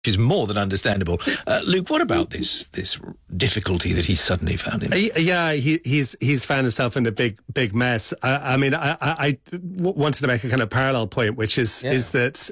Which is more than understandable. Luke, what about this difficulty that he's suddenly found him? Yeah, he's found himself in a big mess. I wanted to make a kind of parallel point, which is that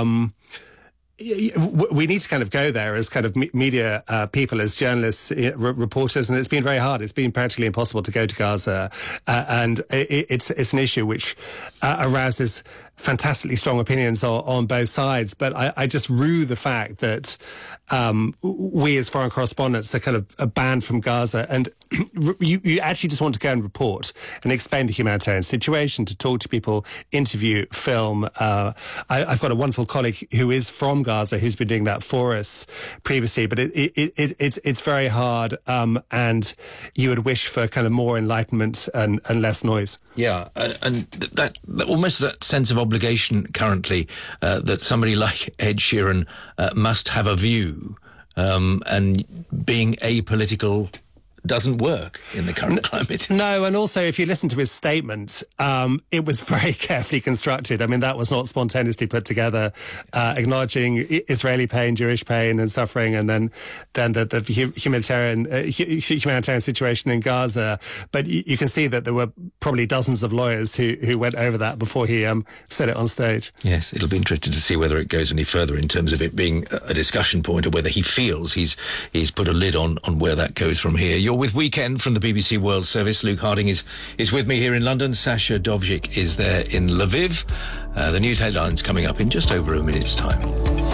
we need to kind of go there as kind of media people, as journalists, reporters, and it's been very hard. It's been practically impossible to go to Gaza, and it's an issue which arouses fantastically strong opinions on both sides. But I just rue the fact that we as foreign correspondents are kind of banned from Gaza, and you actually just want to go and report and explain the humanitarian situation, to talk to people, interview, film. I've got a wonderful colleague who is from Gaza who's been doing that for us previously, but it's very hard, and you would wish for kind of more enlightenment and less noise. Yeah, and that almost that sense of obligation currently that somebody like Ed Sheeran must have a view, and being apolitical doesn't work in the current climate. No, and also if you listen to his statement, it was very carefully constructed. I mean, that was not spontaneously put together, acknowledging Israeli pain, Jewish pain and suffering, and then the humanitarian situation in Gaza. But you can see that there were probably dozens of lawyers who went over that before he said it on stage. Yes, it'll be interesting to see whether it goes any further in terms of it being a discussion point, or whether he feels he's put a lid on where that goes from here. You're with Weekend from the BBC World Service. Luke Harding is with me here in London. Sasha Dovzhik is there in Lviv. The news headlines coming up in just over a minute's time.